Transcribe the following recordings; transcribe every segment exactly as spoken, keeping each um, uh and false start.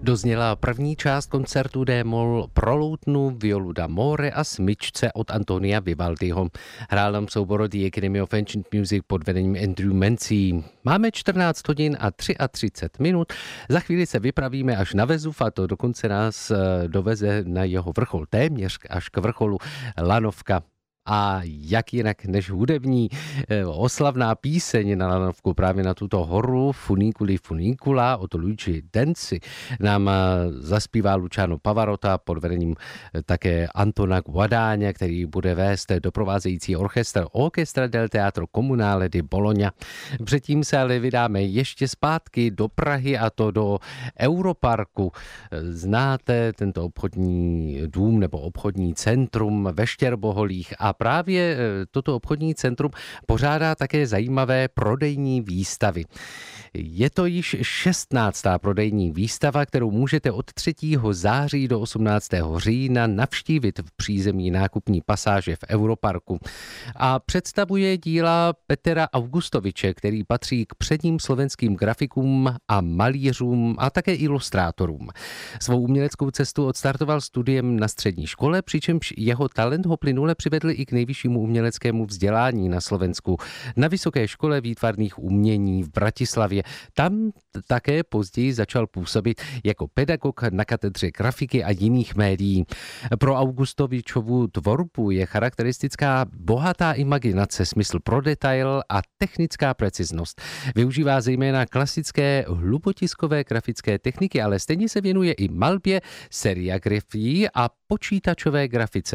Dozněla první část koncertu D-moll pro loutnu, violu d'amore a smyčce od Antonia Vivaldiho. Hrál nám soubor The Academy of Ancient Music pod vedením Andrew Mancy. Máme čtrnáct hodin a třicet tři minut. Za chvíli se vypravíme až na Vezuv a to dokonce nás doveze na jeho vrchol, téměř až k vrcholu Lanovka. A jak jinak než hudební oslavná píseň na Lanovku právě na tuto horu Funiculi Funicula od Luigi Denci nám zaspívá Luciano Pavarotta pod vedením také Antona Guadagna, který bude vést doprovázející orchestr Orchestra del Teatro Comunale di Bologna. Předtím se ale vydáme ještě zpátky do Prahy a to do Europarku. Znáte tento obchodní dům nebo obchodní centrum ve Štěrboholích a právě toto obchodní centrum pořádá také zajímavé prodejní výstavy. Je to již šestnáctá prodejní výstava, kterou můžete od třetího září do osmnáctého října navštívit v přízemí nákupní pasáže v Europarku. A představuje díla Petra Augustoviče, který patří k předním slovenským grafikům a malířům a také ilustrátorům. Svou uměleckou cestu odstartoval studiem na střední škole, přičemž jeho talent ho plynule přivedl i k nejvyššímu uměleckému vzdělání na Slovensku, na Vysoké škole výtvarných umění v Bratislavě. Tam také později začal působit jako pedagog na katedře grafiky a jiných médií. Pro Augustovičovu tvorbu je charakteristická bohatá imaginace, smysl pro detail a technická preciznost. Využívá zejména klasické hlubotiskové grafické techniky, ale stejně se věnuje i malbě, seriagrafii a počítačové grafice.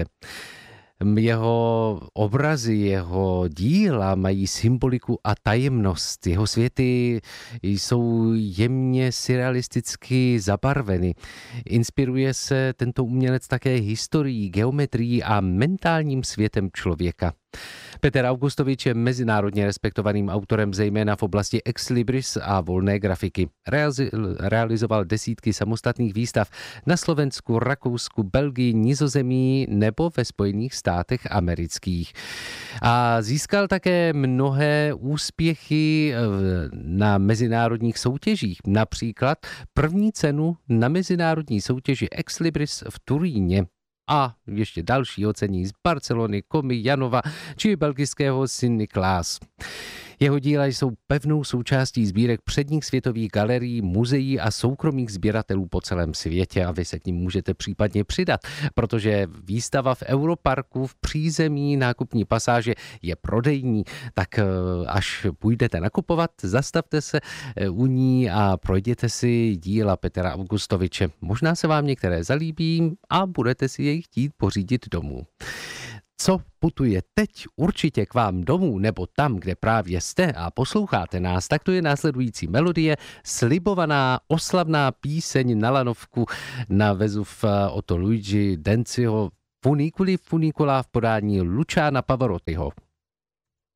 Jeho obrazy, jeho díla mají symboliku a tajemnost. Jeho světy jsou jemně surrealisticky zabarveny. Inspiruje se tento umělec také historií, geometrií a mentálním světem člověka. Petr Augustovič je mezinárodně respektovaným autorem zejména v oblasti ex libris a volné grafiky. Realizoval desítky samostatných výstav na Slovensku, Rakousku, Belgii, Nizozemí nebo ve Spojených státech amerických. A získal také mnohé úspěchy na mezinárodních soutěžích. Například první cenu na mezinárodní soutěži ex libris v Turíně. A ještě další ocení z Barcelony, Komy, Janova či belgického Saint-Nicolas. Jeho díla jsou pevnou součástí sbírek předních světových galerií, muzeí a soukromých sběratelů po celém světě a vy se k ním můžete případně přidat, protože výstava v Europarku v přízemí nákupní pasáže je prodejní, tak až půjdete nakupovat, zastavte se u ní a projděte si díla Petra Augustoviče. Možná se vám některé zalíbí a budete si jej chtít pořídit domů. Co putuje teď určitě k vám domů nebo tam, kde právě jste a posloucháte nás, tak to je následující melodie, slibovaná oslavná píseň na Lanovku na Vezuv od Luigi Denciho Funiculi Funicula v podání Luciana Pavarottiho.